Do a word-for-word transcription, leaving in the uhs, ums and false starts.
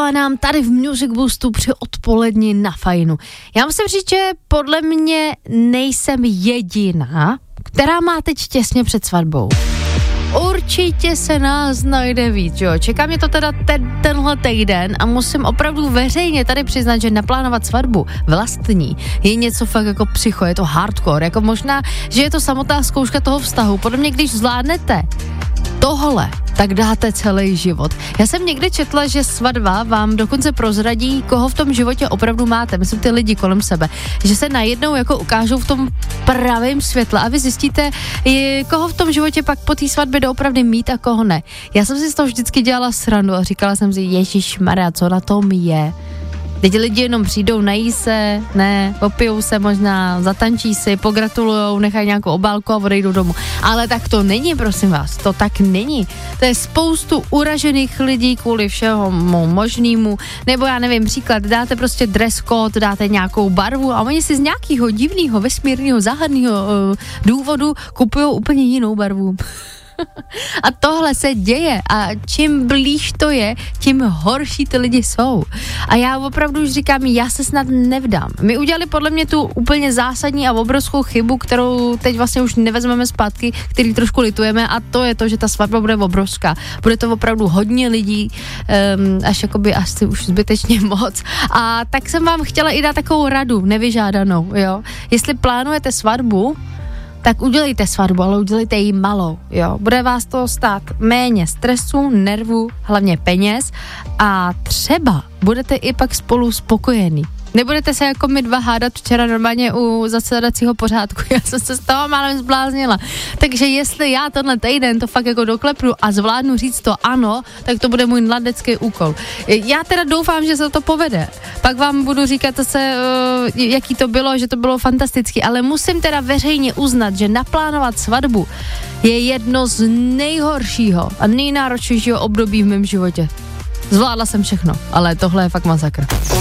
zpívá nám tady v Music Boostu při odpoledni na Fajnu. Já musím říct, že podle mě nejsem jediná, která má teď těsně před svatbou. Určitě se nás najde víc, jo. Čeká mě to teda ten, tenhle týden a musím opravdu veřejně tady přiznat, že naplánovat svatbu vlastní je něco fakt jako psycho, je to hardcore, jako možná, že je to samotná zkouška toho vztahu. Podle mě, když zvládnete tohle, tak dáte celý život. Já jsem někde četla, že svatba vám dokonce prozradí, koho v tom životě opravdu máte, myslím ty lidi kolem sebe, že se najednou jako ukážou v tom pravém světle a vy zjistíte, koho v tom životě pak po té svatbě doopravdy mít a koho ne. Já jsem si z toho vždycky dělala srandu a říkala jsem si, ježišmarja, co na tom je? Teď lidi jenom přijdou, nají se, ne, popijou se možná, zatančí si, pogratulujou, nechají nějakou obálku a odejdou domů. Ale tak to není, prosím vás, to tak není. To je spoustu uražených lidí kvůli všeho možnému, nebo já nevím, příklad, dáte prostě dress code, dáte nějakou barvu a oni si z nějakého divného, vesmírného, záhadného uh, důvodu kupují úplně jinou barvu. A tohle se děje a čím blíž to je, tím horší ty lidi jsou. A já opravdu už říkám, já se snad nevdám. My udělali podle mě tu úplně zásadní a obrovskou chybu, kterou teď vlastně už nevezmeme zpátky, který trošku litujeme, a to je to, že ta svatba bude obrovská. Bude to opravdu hodně lidí, um, až jakoby asi už zbytečně moc. A tak jsem vám chtěla i dát takovou radu, nevyžádanou, jo. Jestli plánujete svatbu, tak udělejte svatbu, ale udělejte ji malou, jo. Bude vás to stát méně stresu, nervů, hlavně peněz a třeba budete i pak spolu spokojení. Nebudete se jako my dva hádat včera normálně u zasedacího pořádku. Já jsem se z toho málem zbláznila. Takže jestli já tenhle týden to fakt jako doklepnu a zvládnu říct to ano, tak to bude můj mladecký úkol. Já teda doufám, že se to povede. Pak vám budu říkat zase, jaký to bylo, že to bylo fantastický, ale musím teda veřejně uznat, že naplánovat svatbu je jedno z nejhoršího a nejnáročnějšího období v mém životě. Zvládla jsem všechno, ale tohle je fakt masakr.